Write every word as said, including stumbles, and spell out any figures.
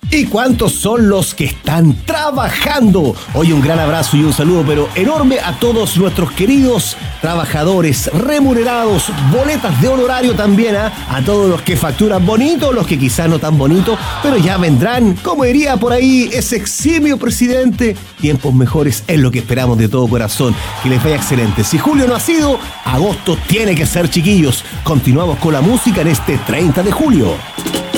¿Y cuántos son los que están trabajando? Hoy un gran abrazo y un saludo pero enorme a todos nuestros queridos trabajadores remunerados, boletas de honorario también, ¿eh? A todos los que facturan bonito, los que quizás no tan bonito, pero ya vendrán, como diría por ahí ese eximio presidente, tiempos mejores es lo que esperamos de todo corazón. Que les vaya excelente. Si julio no ha sido, agosto tiene que ser, chiquillos. Continuamos con la música en este treinta de julio.